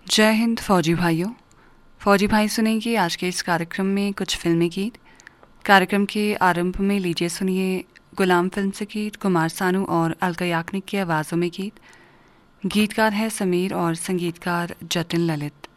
जय हिंद फौजी भाइयों। फौजी भाई सुनेंगे आज के इस कार्यक्रम में कुछ फिल्मी गीत। कार्यक्रम के आरंभ में लीजिए सुनिए गुलाम फिल्म से गीत, कुमार सानू और अलका याग्निक की आवाज़ों में गीत। गीतकार है समीर और संगीतकार जतिन ललित।